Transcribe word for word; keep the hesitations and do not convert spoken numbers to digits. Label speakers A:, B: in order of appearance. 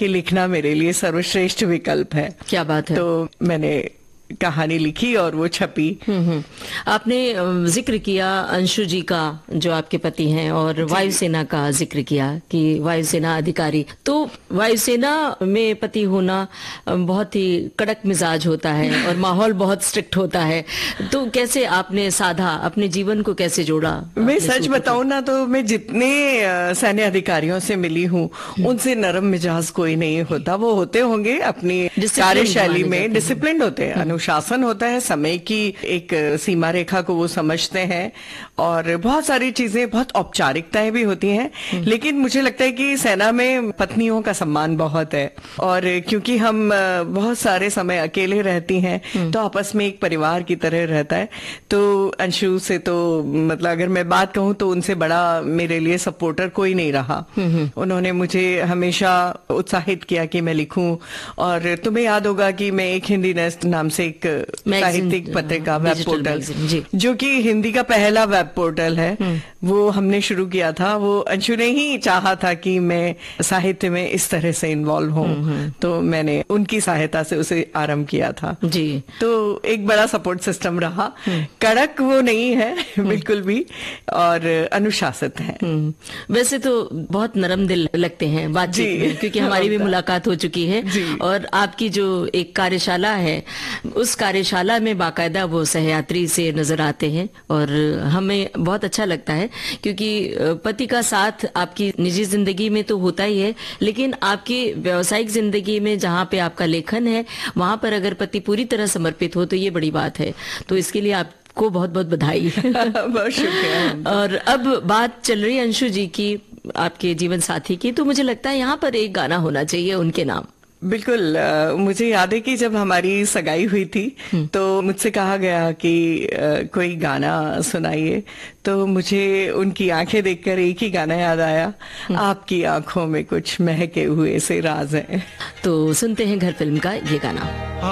A: कि लिखना मेरे लिए सर्वश्रेष्ठ विकल्प है।
B: क्या बात है।
A: तो मैंने कहानी लिखी और वो छपी।
B: हम्म आपने जिक्र किया अंशु जी का, जो आपके पति हैं, और वायुसेना का जिक्र किया कि वायुसेना अधिकारी। तो वायुसेना में पति होना बहुत ही कड़क मिजाज होता है और माहौल बहुत स्ट्रिक्ट होता है। तो कैसे आपने साधा, अपने जीवन को कैसे जोड़ा?
A: मैं सच बताऊं ना तो मैं जितने सैन्य अधिकारियों से मिली हूँ उनसे नरम मिजाज कोई नहीं होता। वो होते होंगे अपनी कार्यशैली में डिसिप्लिन होते हैं, अनुशासन होता है, समय की एक सीमा रेखा को वो समझते हैं और बहुत सारी चीजें, बहुत औपचारिकताएं भी होती हैं। लेकिन मुझे लगता है कि सेना में पत्नियों का सम्मान बहुत है और क्योंकि हम बहुत सारे समय अकेले रहती हैं तो आपस में एक परिवार की तरह रहता है। तो अंशु से तो मतलब अगर मैं बात कहूँ तो उनसे बड़ा मेरे लिए सपोर्टर कोई नहीं रहा। उन्होंने मुझे हमेशा उत्साहित किया कि मैं लिखूं। और तुम्हें याद होगा कि मैं एक हिंदी नेस्ट नाम से एक साहित्यिक पत्रिका वेब पोर्टल, जो कि हिंदी का पहला वेब पोर्टल है, वो हमने शुरू किया था। वो अंशु ने ही चाहा था कि मैं साहित्य में इस तरह से इन्वॉल्व हूँ, तो मैंने उनकी सहायता से उसे आरंभ किया था जी। तो एक बड़ा सपोर्ट सिस्टम रहा। कड़क वो नहीं है बिल्कुल भी, और अनुशासित है।
B: वैसे तो बहुत नरम दिल लगते हैं बातचीत में, क्योंकि हमारी भी मुलाकात हो चुकी है। और आपकी जो एक कार्यशाला है, उस कार्यशाला में बाकायदा वो सहयात्री से नजर आते हैं और हमें बहुत अच्छा लगता है, क्योंकि पति का साथ आपकी निजी जिंदगी में तो होता ही है, लेकिन आपकी व्यावसायिक जिंदगी में जहाँ पे आपका लेखन है, वहां पर अगर पति पूरी तरह समर्पित हो तो ये बड़ी बात है। तो इसके लिए आप को बहुत बहुत बधाई।
A: बहुत शुक्रिया।
B: और अब बात चल रही है अंशु जी की, आपके जीवन साथी की, तो मुझे लगता है यहाँ पर एक गाना होना चाहिए उनके नाम।
A: बिल्कुल। आ, मुझे याद है कि जब हमारी सगाई हुई थी तो मुझसे कहा गया कि आ, कोई गाना सुनाइए, तो मुझे उनकी आंखें देखकर एक ही गाना याद आया, आपकी आंखों में कुछ महके हुए से राज है।
B: तो सुनते हैं घर फिल्म का ये गाना।